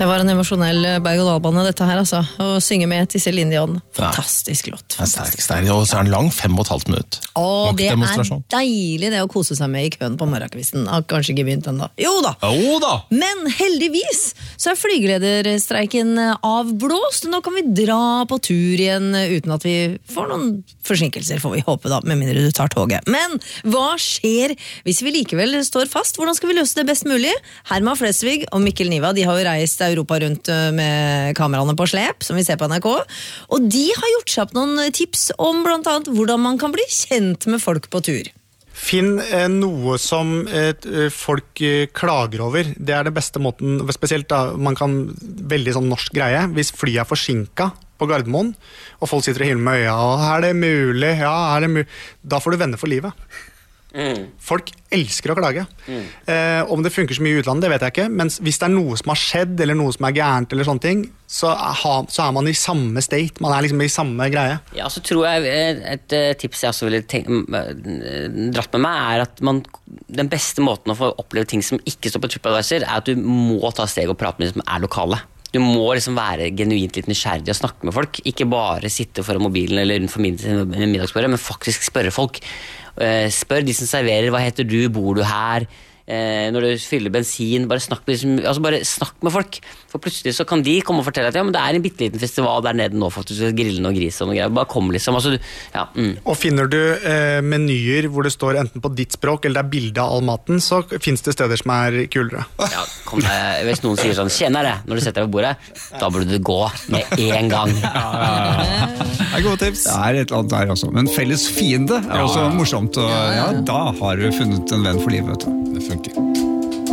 Det var en emosjonell berg-og-dal-bane dette her, altså. Å synge med til Céline Dion. Fantastisk låt. Sterk. Og så er den lang, 5,5 minutter. Det er deilig det å kose seg med i køen på morgenkvisten. Har kanskje ikke begynt enda. Jo da! Men heldigvis så er flygelederstreiken avblåst. Nå kan vi dra på tur igjen uten at vi får noen forsinkelser, får vi håpe da, med mindre du tar toget. Men hva skjer hvis vi likevel står fast? Hvordan skal vi løse det best mulig? Herman Flesvig og Mikkel Niva, de har jo reist Europa rundt med kameraene på slep, som vi ser på NRK, og de har gjort seg opp noen tips om blant annet hvordan man kan bli kjent med folk på tur. Finn noe som folk klager over. Det er det beste måten, spesielt da man kan veldig sånn norsk greie, hvis flyet er forsinket på Gardermoen, og folk sitter og hiler med øya, og er det mulig? Ja, er det mulig? Da får du venner for livet. Folk elsker å klage. Om det funker så mye i utlandet, det vet jeg ikke, men hvis det er noe som har skjedd, eller noe som er gærent, eller sånne ting, så er man i samme state, man er liksom i samme greie. Ja, så tror jeg et tips jeg også ville dratt med meg, er at den beste måten å få oppleve ting som ikke står på TripAdvisor, er at du må ta steg og prate med de som er lokale. Du må liksom være genuint litt nysgjerrig og snakke med folk, ikke bare sitte foran mobilen eller rundt middagsbordet, men faktisk spørre folk. Spør de som serverer, hva heter du, bor du her, når du fyller bensin, bare snakk med folk, for plutselig så kan de komme og fortelle at ja, men det er en bitteliten festival der nede nå faktisk, grillen og gris og noe greier, bare kom liksom, Og finner du menyer hvor det står enten på ditt språk eller det er bilde av all maten, så finnes det steder som er kulere. Ja, hvis noen sier sånn, tjenere, når du setter deg på bordet, da burde du gå med en gang. Det er gode tips. Det er et eller annet der også, men felles fiende er også morsomt, og da har du funnet en venn for livet, vet du. Det funker.